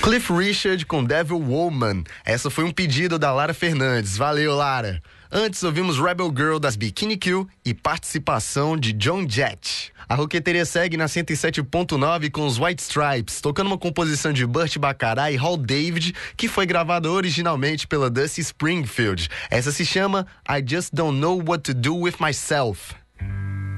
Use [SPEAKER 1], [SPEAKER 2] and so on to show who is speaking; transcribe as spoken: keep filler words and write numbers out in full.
[SPEAKER 1] Cliff Richard com Devil Woman. Essa foi um pedido da Lara Fernandes. Valeu, Lara. Antes ouvimos Rebel Girl das Bikini Kill e participação de John Jett. A Roqueteria segue na cento e sete ponto nove com os White Stripes, tocando uma composição de Burt Bacharach e Hal David, que foi gravada originalmente pela Dusty Springfield. Essa se chama I Just Don't Know What to Do With Myself.